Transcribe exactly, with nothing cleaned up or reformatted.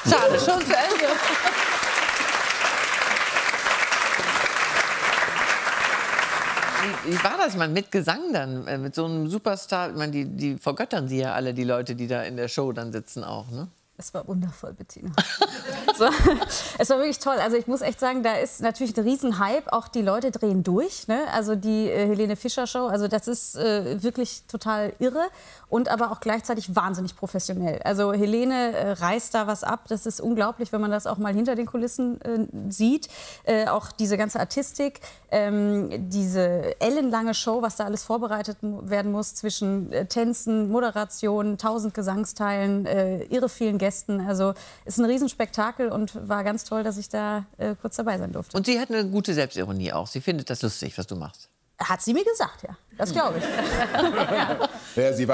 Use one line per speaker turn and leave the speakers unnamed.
Schade, schon zu Ende. Wie, wie war das mal mit Gesang dann, äh, mit so einem Superstar? Ich meine, die, die vergöttern sie ja alle, die Leute, die da in der Show dann sitzen auch, ne?
Es war wundervoll, Bettina. So, es war wirklich toll. Also ich muss echt sagen, da ist natürlich ein Riesenhype. Auch die Leute drehen durch. Ne? Also die äh, Helene Fischer Show, also das ist äh, wirklich total irre und aber auch gleichzeitig wahnsinnig professionell. Also Helene äh, reißt da was ab. Das ist unglaublich, wenn man das auch mal hinter den Kulissen äh, sieht. Äh, auch diese ganze Artistik, ähm, diese ellenlange Show, was da alles vorbereitet werden muss zwischen äh, Tänzen, Moderation, tausend Gesangsteilen, äh, irre vielen Gästen. Also ist ein Riesenspektakel und war ganz toll, dass ich da äh, kurz dabei sein durfte.
Und sie hat eine gute Selbstironie auch. Sie findet das lustig, was du machst.
Hat sie mir gesagt, ja. Das glaube ich.
Ja, sie war